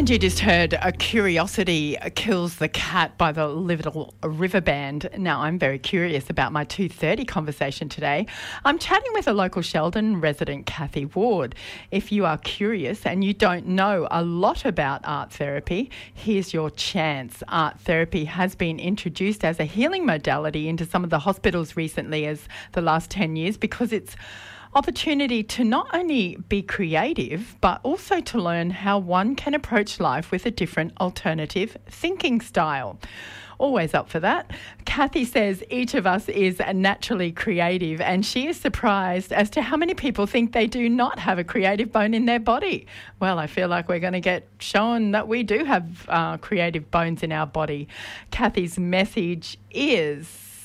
And you just heard A Curiosity Kills the Cat by the Little River Band. Now, I'm very curious about my 2:30 conversation today. I'm chatting with a local Sheldon resident, Kathy Ward. If you are curious and you don't know a lot about art therapy, here's your chance. Art therapy has been introduced as a healing modality into some of the hospitals recently as the last 10 years because it's opportunity to not only be creative, but also to learn how one can approach life with a different alternative thinking style. Always up for that. Kathy says each of us is naturally creative, and she is surprised as to how many people think they do not have a creative bone in their body. Well, I feel like we're going to get shown that we do have creative bones in our body. Kathy's message is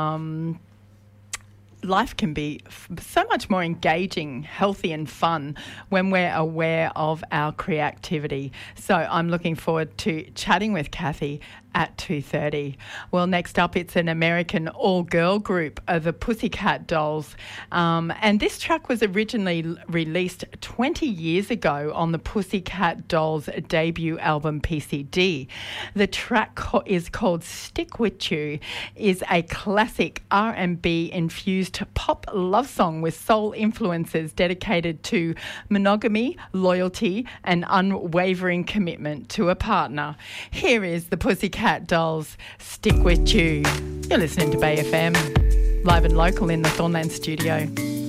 life can be so much more engaging, healthy and fun when we're aware of our creativity. So I'm looking forward to chatting with Kathy at 2:30. Well, next up, it's an American all-girl group, the Pussycat Dolls. And this track was originally released 20 years ago on the Pussycat Dolls debut album, PCD. The track is called Stick With You, is a classic R&B-infused pop love song with soul influences dedicated to monogamy, loyalty, and unwavering commitment to a partner. Here is the Pussycat Dolls, Stick With You. You're listening to Bay FM, live and local in the Thornland studio.